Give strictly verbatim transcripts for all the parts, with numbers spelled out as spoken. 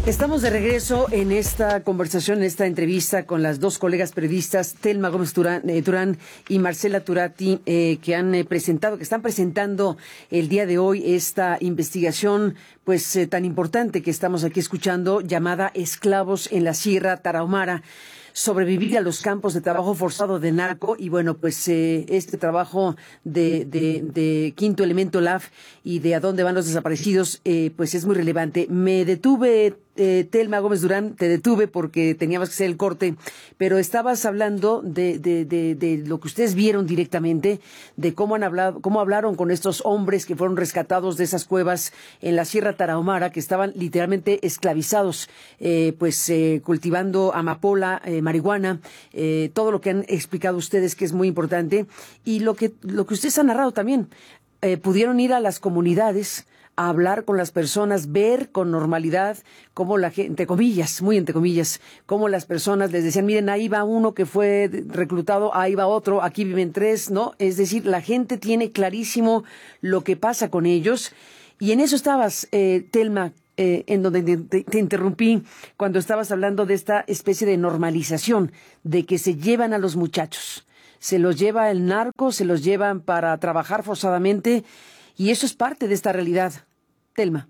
Estamos de regreso en esta conversación, en esta entrevista con las dos colegas periodistas, Thelma Gómez Turán, eh, Turán y Marcela Turati, eh, que han eh, presentado, que están presentando el día de hoy esta investigación, pues eh, tan importante que estamos aquí escuchando, llamada Esclavos en la Sierra Tarahumara. Sobrevivir a los campos de trabajo forzado de narco. Y bueno, pues eh, este trabajo de, de, de Quinto Elemento Lab y de a dónde van los desaparecidos, eh, pues es muy relevante. Me detuve, eh, Thelma Gómez Durán, te detuve porque teníamos que hacer el corte, pero estabas hablando de, de, de, de lo que ustedes vieron directamente, de cómo han hablado, cómo hablaron con estos hombres que fueron rescatados de esas cuevas en la Sierra Tarahumara, que estaban literalmente esclavizados, eh, pues eh, cultivando amapola, eh, marihuana, eh, todo lo que han explicado ustedes, que es muy importante, y lo que lo que ustedes han narrado también. Eh, pudieron ir a las comunidades a hablar con las personas, ver con normalidad cómo la gente, entre comillas, muy entre comillas, cómo las personas les decían, miren, ahí va uno que fue reclutado, ahí va otro, aquí viven tres, ¿no? Es decir, la gente tiene clarísimo lo que pasa con ellos, y en eso estabas, eh, Thelma, Eh, en donde te, te interrumpí cuando estabas hablando de esta especie de normalización, de que se llevan a los muchachos, se los lleva el narco, se los llevan para trabajar forzadamente, y eso es parte de esta realidad. Thelma.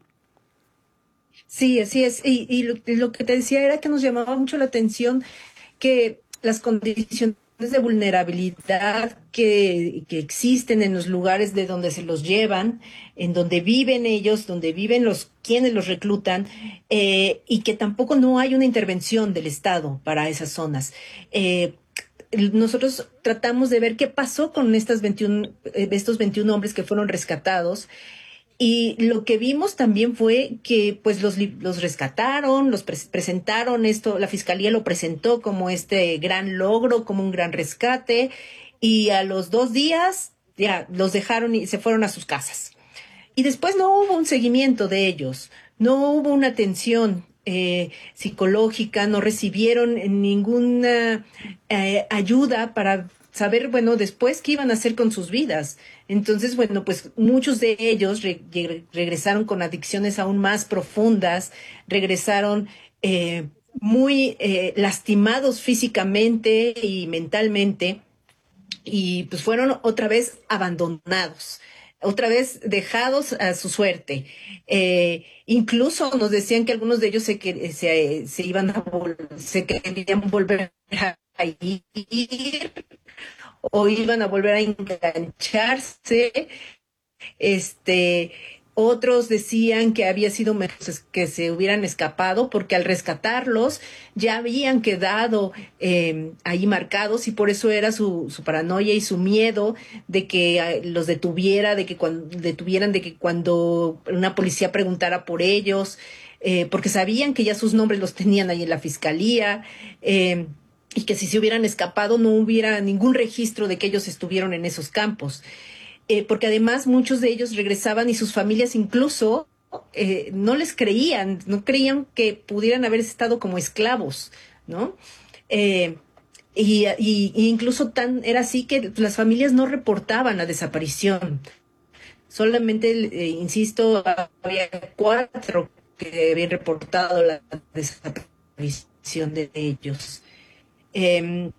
Sí, así es, y, y lo, lo que te decía era que nos llamaba mucho la atención que las condiciones de vulnerabilidad que, que existen en los lugares de donde se los llevan, en donde viven ellos, donde viven los quienes los reclutan, eh, y que tampoco no hay una intervención del Estado para esas zonas. Eh, nosotros tratamos de ver qué pasó con estas veintiuna, estos veintiún hombres que fueron rescatados. Y lo que vimos también fue que pues los, los rescataron, los pre presentaron esto, la fiscalía lo presentó como este gran logro, como un gran rescate, y a los dos días ya los dejaron y se fueron a sus casas. Y después no hubo un seguimiento de ellos, no hubo una atención eh, psicológica, no recibieron ninguna eh, ayuda para saber, bueno, después qué iban a hacer con sus vidas. Entonces, bueno, pues muchos de ellos re regresaron con adicciones aún más profundas, regresaron eh, muy eh, lastimados físicamente y mentalmente, y pues fueron otra vez abandonados, otra vez dejados a su suerte. Eh, incluso nos decían que algunos de ellos se, que, se, se iban a vol se querían volver a ir, o iban a volver a engancharse. Este, otros decían que había sido mejor que se hubieran escapado, porque al rescatarlos ya habían quedado eh, ahí marcados, y por eso era su, su paranoia y su miedo de que eh, los detuviera, de que cuando detuvieran, de que cuando una policía preguntara por ellos, eh, porque sabían que ya sus nombres los tenían ahí en la fiscalía, eh, y que si se hubieran escapado no hubiera ningún registro de que ellos estuvieron en esos campos. Eh, porque además muchos de ellos regresaban y sus familias incluso eh, no les creían, no creían que pudieran haber estado como esclavos, ¿no? Eh, y, y, y incluso tan era así que las familias no reportaban la desaparición. Solamente, eh, insisto, había cuatro que habían reportado la desaparición de ellos. Eh,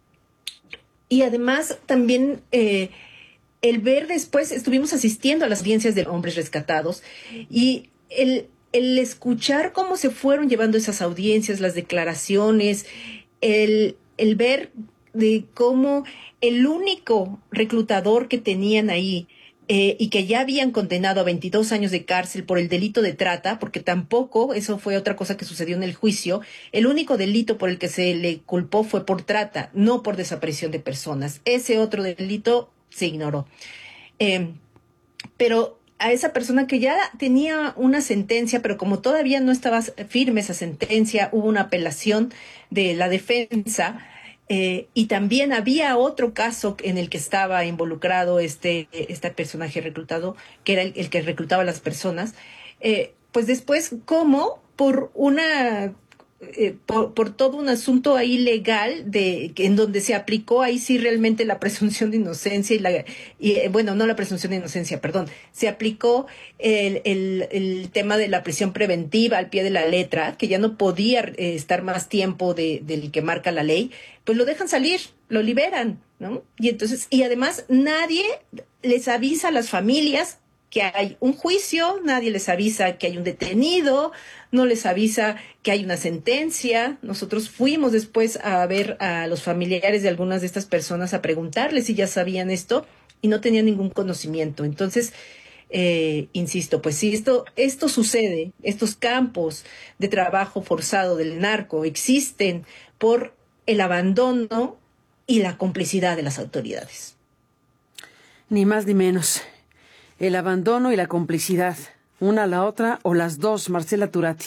y además también eh, el ver después, estuvimos asistiendo a las audiencias de hombres rescatados, y el, el escuchar cómo se fueron llevando esas audiencias, las declaraciones, el, el ver de cómo el único reclutador que tenían ahí, Eh, y que ya habían condenado a veintidós años de cárcel por el delito de trata, porque tampoco, eso fue otra cosa que sucedió en el juicio, el único delito por el que se le culpó fue por trata, no por desaparición de personas. Ese otro delito se ignoró. Eh, pero a esa persona que ya tenía una sentencia, pero como todavía no estaba firme esa sentencia, hubo una apelación de la defensa. Eh, y también había otro caso en el que estaba involucrado este, este personaje reclutado, que era el, el que reclutaba a las personas. Eh, pues después, ¿cómo? Por una eh, por, por todo un asunto ahí legal de en donde se aplicó ahí sí realmente la presunción de inocencia y la y, eh, bueno, no la presunción de inocencia, perdón, se aplicó el, el, el tema de la prisión preventiva al pie de la letra, que ya no podía eh, estar más tiempo de, del que marca la ley, pues lo dejan salir, lo liberan, ¿no? Y entonces, y además nadie les avisa a las familias que hay un juicio, nadie les avisa que hay un detenido, no les avisa que hay una sentencia. Nosotros fuimos después a ver a los familiares de algunas de estas personas a preguntarles si ya sabían esto y no tenían ningún conocimiento. Entonces, eh, insisto, pues si esto, esto sucede, estos campos de trabajo forzado del narco existen por el abandono y la complicidad de las autoridades. Ni más ni menos. El abandono y la complicidad, una a la otra o las dos, Marcela Turati.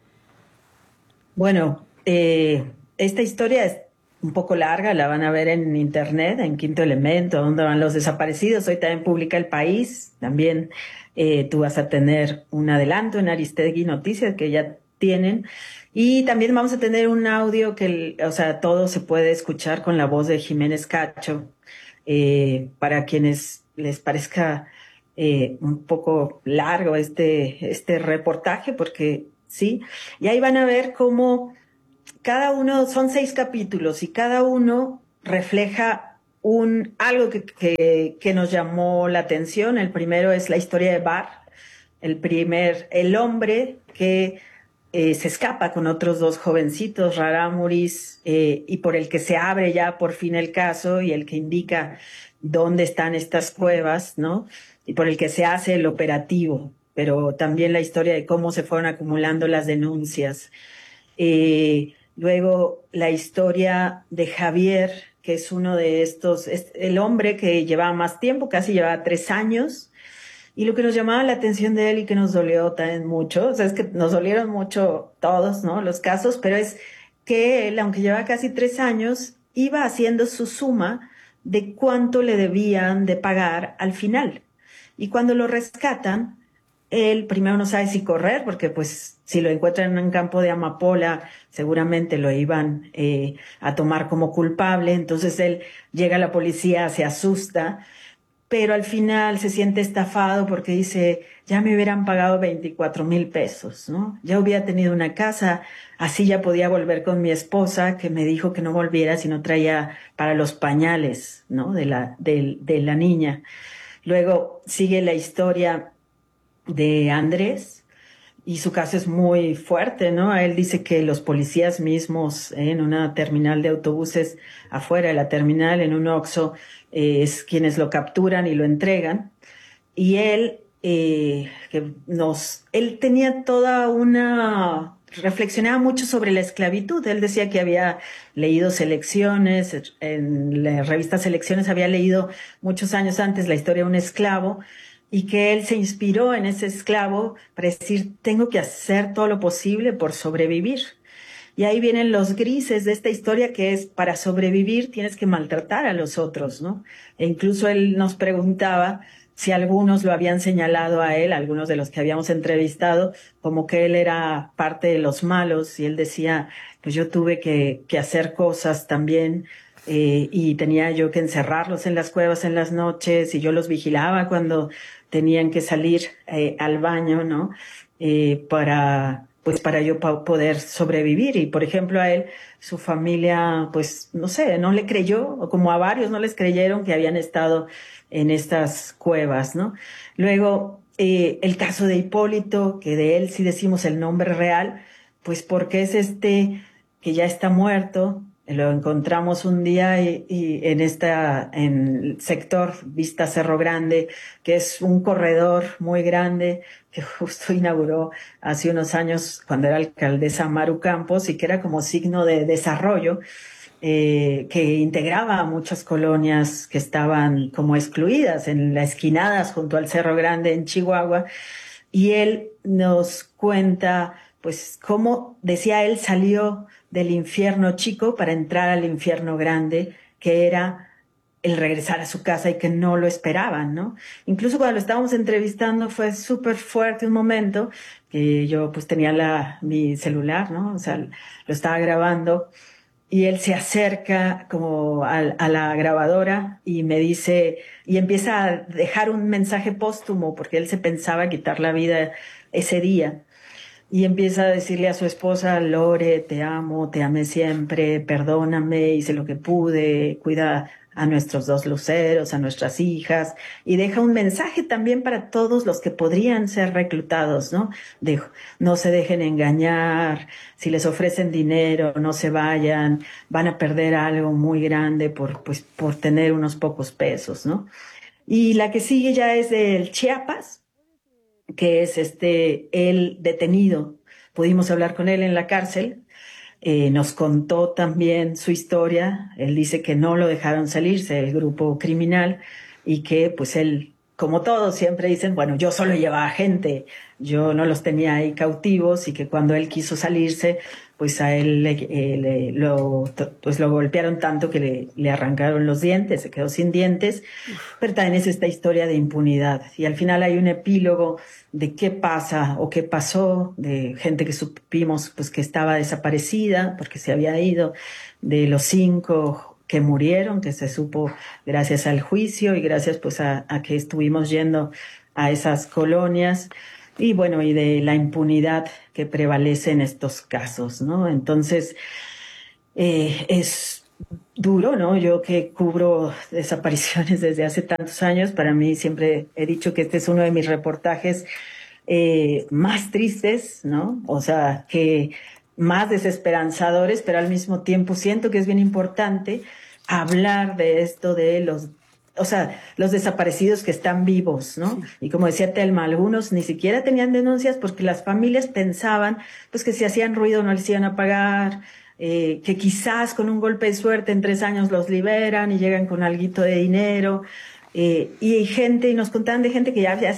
Bueno, eh, esta historia es un poco larga, la van a ver en internet, en Quinto Elemento, donde van los desaparecidos. Hoy también publica El País, también eh, tú vas a tener un adelanto en Aristegui Noticias que ya tienen. Y también vamos a tener un audio que, o sea, todo se puede escuchar con la voz de Jiménez Cacho, eh, para quienes les parezca Eh, un poco largo este, este reportaje, porque sí, y ahí van a ver cómo cada uno, son seis capítulos y cada uno refleja un, algo que, que, que nos llamó la atención. El primero es la historia de Bar, el primer, el hombre que eh, se escapa con otros dos jovencitos, Rarámuris, eh, y por el que se abre ya por fin el caso y el que indica dónde están estas cuevas, ¿no? Y por el que se hace el operativo, pero también la historia de cómo se fueron acumulando las denuncias. Eh, luego la historia de Javier, que es uno de estos, es el hombre que llevaba más tiempo, casi llevaba tres años, y lo que nos llamaba la atención de él y que nos dolió también mucho, o sea, es que nos dolieron mucho todos, ¿no? Los casos, pero es que él, aunque llevaba casi tres años, iba haciendo su suma de cuánto le debían de pagar al final. Y cuando lo rescatan, él primero no sabe si correr, porque pues si lo encuentran en un campo de amapola, seguramente lo iban eh, a tomar como culpable. Entonces él llega a la policía, se asusta, pero al final se siente estafado porque dice, ya me hubieran pagado veinticuatro mil pesos, ¿no? Ya hubiera tenido una casa, así ya podía volver con mi esposa, que me dijo que no volviera si no traía para los pañales, ¿no? De la, de, de la niña. Luego sigue la historia de Andrés y su caso es muy fuerte, ¿no? Él dice que los policías mismos eh, en una terminal de autobuses afuera de la terminal, en un Oxxo, eh, es quienes lo capturan y lo entregan. Y él, eh, que nos, él tenía toda una... reflexionaba mucho sobre la esclavitud. Él decía que había leído Selecciones, en la revista Selecciones había leído muchos años antes la historia de un esclavo y que él se inspiró en ese esclavo para decir, tengo que hacer todo lo posible por sobrevivir. Y ahí vienen los grises de esta historia, que es, para sobrevivir tienes que maltratar a los otros, ¿no? E incluso él nos preguntaba si algunos lo habían señalado a él, algunos de los que habíamos entrevistado, como que él era parte de los malos, y él decía, pues yo tuve que, que hacer cosas también, eh, y tenía yo que encerrarlos en las cuevas en las noches, y yo los vigilaba cuando tenían que salir eh, al baño, ¿no? Eh, para, pues para yo pa- poder sobrevivir. Y por ejemplo a él, su familia, pues no sé, no le creyó, o como a varios no les creyeron que habían estado en estas cuevas, ¿no? Luego, eh, el caso de Hipólito, que de él sí decimos el nombre real, pues porque es este que ya está muerto, lo encontramos un día y, y en esta, en el sector Vista Cerro Grande, que es un corredor muy grande que justo inauguró hace unos años cuando era alcaldesa Maru Campos y que era como signo de desarrollo, eh, que integraba a muchas colonias que estaban como excluidas en las esquinadas junto al Cerro Grande en Chihuahua. Y él nos cuenta, pues, cómo, decía él, salió del infierno chico para entrar al infierno grande, que era el regresar a su casa y que no lo esperaban, ¿no? Incluso cuando lo estábamos entrevistando fue súper fuerte un momento que yo pues tenía la, mi celular, ¿no? O sea, lo estaba grabando y él se acerca como a, a la grabadora y me dice, y empieza a dejar un mensaje póstumo porque él se pensaba quitar la vida ese día. Y empieza a decirle a su esposa, Lore, te amo, te amé siempre, perdóname, hice lo que pude, cuida a nuestros dos luceros, a nuestras hijas, y deja un mensaje también para todos los que podrían ser reclutados, ¿no? De, no se dejen engañar, si les ofrecen dinero, no se vayan, van a perder algo muy grande por, pues, por tener unos pocos pesos, ¿no? Y la que sigue ya es del Chiapas, que es este, el detenido. Pudimos hablar con él en la cárcel, eh, nos contó también su historia. Él dice que no lo dejaron salirse del grupo criminal y que pues él, como todos, siempre dicen, bueno, yo solo llevaba gente, yo no los tenía ahí cautivos y que cuando él quiso salirse, pues a él le, eh, le, lo, pues lo golpearon tanto que le, le arrancaron los dientes, se quedó sin dientes, pero también es esta historia de impunidad. Y al final hay un epílogo de qué pasa o qué pasó, de gente que supimos pues que estaba desaparecida porque se había ido, de los cinco que murieron, que se supo gracias al juicio y gracias pues a, a que estuvimos yendo a esas colonias. Y bueno, y de la impunidad que prevalece en estos casos, ¿no? Entonces, eh, es duro, ¿no? Yo que cubro desapariciones desde hace tantos años, para mí siempre he dicho que este es uno de mis reportajes eh, más tristes, ¿no? O sea, que más desesperanzadores, pero al mismo tiempo siento que es bien importante hablar de esto de los o sea, los desaparecidos que están vivos, ¿no? Sí. Y como decía Telma, algunos ni siquiera tenían denuncias porque las familias pensaban, pues que si hacían ruido no les iban a pagar, eh, que quizás con un golpe de suerte en tres años los liberan y llegan con alguito de dinero, eh, y hay gente, y nos contaban de gente que ya